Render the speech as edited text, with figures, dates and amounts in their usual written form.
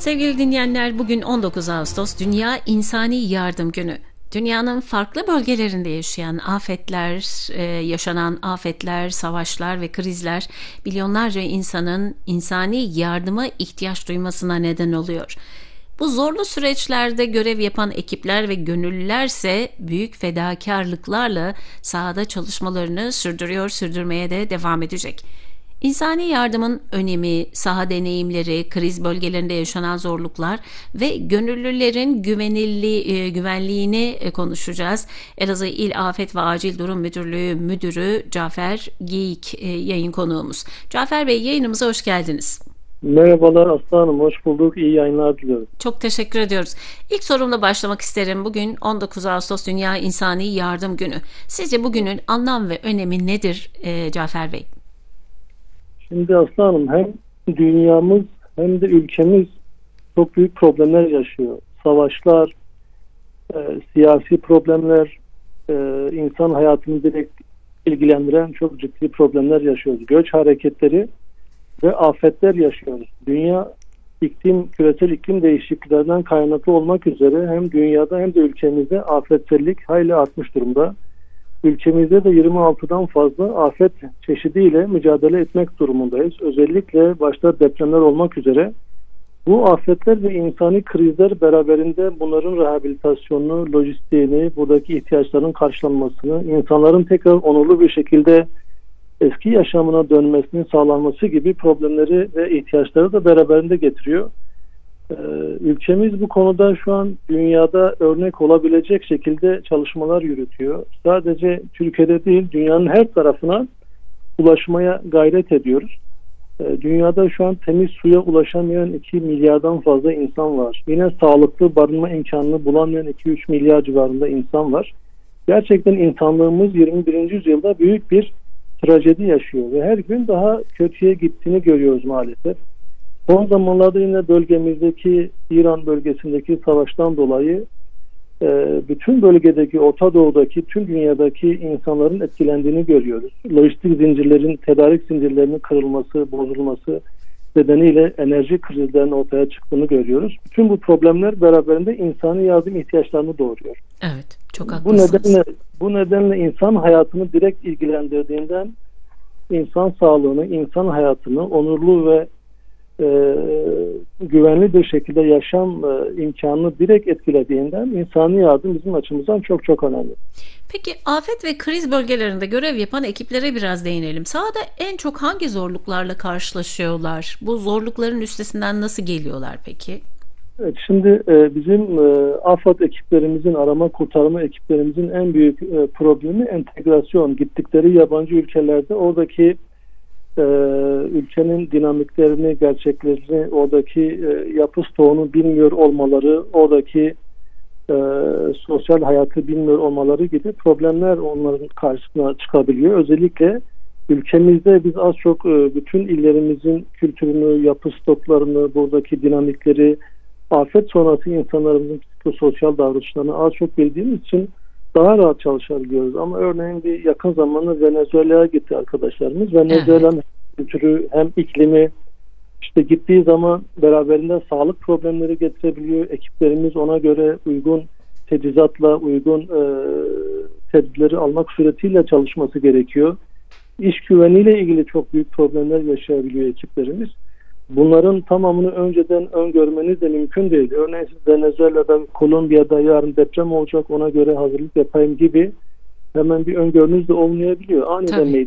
Sevgili dinleyenler, bugün 19 Ağustos Dünya İnsani Yardım Günü. Dünyanın farklı bölgelerinde yaşayan yaşanan afetler, savaşlar ve krizler milyonlarca insanın insani yardıma ihtiyaç duymasına neden oluyor. Bu zorlu süreçlerde görev yapan ekipler ve gönüllülerse büyük fedakarlıklarla sahada çalışmalarını sürdürmeye de devam edecek. İnsani yardımın önemi, saha deneyimleri, kriz bölgelerinde yaşanan zorluklar ve gönüllülerin güvenliğini konuşacağız. Elazığ İl Afet ve Acil Durum Müdürlüğü Müdürü Cafer Geyik yayın konuğumuz. Cafer Bey, yayınımıza hoş geldiniz. Merhabalar Aslı Hanım, hoş bulduk. İyi yayınlar diliyorum. Çok teşekkür ediyoruz. İlk sorumla başlamak isterim. Bugün 19 Ağustos Dünya İnsani Yardım Günü. Sizce bugünün anlam ve önemi nedir Cafer Bey? Şimdi Aslı Hanım, hem dünyamız hem de ülkemiz çok büyük problemler yaşıyor. Savaşlar, siyasi problemler, insan hayatını direkt ilgilendiren çok ciddi problemler yaşıyoruz. Göç hareketleri ve afetler yaşıyoruz. Dünya küresel iklim değişikliklerinden kaynaklı olmak üzere hem dünyada hem de ülkemizde afetsellik hayli artmış durumda. Ülkemizde de 26'dan fazla afet çeşidiyle mücadele etmek durumundayız. Özellikle başta depremler olmak üzere bu afetler ve insani krizler beraberinde bunların rehabilitasyonunu, lojistiğini, buradaki ihtiyaçların karşılanmasını, insanların tekrar onurlu bir şekilde eski yaşamına dönmesinin sağlanması gibi problemleri ve ihtiyaçları da beraberinde getiriyor. Ülkemiz bu konuda şu an dünyada örnek olabilecek şekilde çalışmalar yürütüyor. Sadece Türkiye'de değil, dünyanın her tarafına ulaşmaya gayret ediyoruz. Dünyada şu an temiz suya ulaşamayan 2 milyardan fazla insan var. Yine sağlıklı barınma imkanını bulamayan 2-3 milyar civarında insan var. Gerçekten insanlığımız 21. yüzyılda büyük bir trajedi yaşıyor ve her gün daha kötüye gittiğini görüyoruz maalesef. Son zamanlarda yine bölgemizdeki İran bölgesindeki savaştan dolayı bütün bölgedeki, Orta Doğu'daki, tüm dünyadaki insanların etkilendiğini görüyoruz. Lojistik zincirlerin, tedarik zincirlerinin kırılması, bozulması nedeniyle enerji krizlerinin ortaya çıktığını görüyoruz. Bütün bu problemler beraberinde insani yardım ihtiyaçlarını doğuruyor. Evet, çok haklısınız. Bu nedenle insan hayatını direkt ilgilendirdiğinden, insan sağlığını, insan hayatını onurlu ve güvenli bir şekilde yaşam imkanını direkt etkilediğinden insani yardım bizim açımızdan çok çok önemli. Peki afet ve kriz bölgelerinde görev yapan ekiplere biraz değinelim. Sahada en çok hangi zorluklarla karşılaşıyorlar? Bu zorlukların üstesinden nasıl geliyorlar peki? Evet, şimdi bizim AFAD ekiplerimizin, arama kurtarma ekiplerimizin en büyük problemi entegrasyon. Gittikleri yabancı ülkelerde oradaki ülkenin dinamiklerini, gerçeklerini, oradaki yapı stoğunu bilmiyor olmaları, oradaki sosyal hayatı bilmiyor olmaları gibi problemler onların karşısına çıkabiliyor. Özellikle ülkemizde biz az çok bütün illerimizin kültürünü, yapı stoklarını, buradaki dinamikleri, afet sonrası insanlarımızın psikososyal davranışlarını az çok bildiğimiz için daha rahat çalışabiliyoruz. Ama örneğin bir yakın zamanda Venezuela'ya gitti arkadaşlarımız. Venezuela'nın kültürü hem iklimi gittiği zaman beraberinde sağlık problemleri getirebiliyor. Ekiplerimiz ona göre uygun teçhizatla, uygun tedbirleri almak suretiyle çalışması gerekiyor. İş güveniyle ilgili çok büyük problemler yaşayabiliyor ekiplerimiz. Bunların tamamını önceden öngörmeniz de mümkün değil. Örneğin siz Venezuela'da, Kolombiya'da yarın deprem olacak, ona göre hazırlık yapayım gibi hemen bir öngörünüz de olmayabiliyor. Aniden